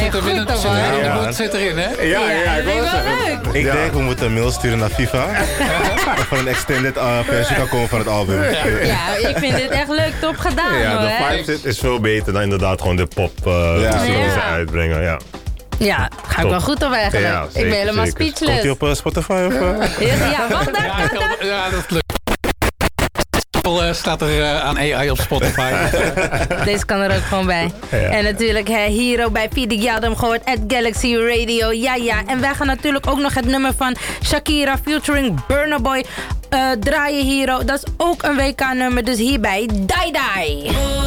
moeten winnen. De moed zit erin, hè? Ja, ik wil het zeggen. Ik denk we moeten een mail sturen naar FIFA. Of er een extended versie kan komen van het album. Ja, ik vind dit echt leuk. Top gedaan, hoor. Ja, de vibe is veel beter dan inderdaad gewoon de pop die ze uitbrengen. Ja. Ja, ga ik wel goed op eigenlijk. Ja, zeker, ik ben helemaal zeker. speechless. Komt hij op Spotify? Of, Ja, wacht daar. Ja, dat lukt. Staat er aan AI op Spotify. Deze kan er ook gewoon bij. Ja. En natuurlijk Hero bij Fidik. Je had hem gehoord at Galaxy Radio. Ja. En wij gaan natuurlijk ook nog het nummer van Shakira featuring Burna Boy draaien, Hero. Dat is ook een WK-nummer. Dus hierbij Die Die.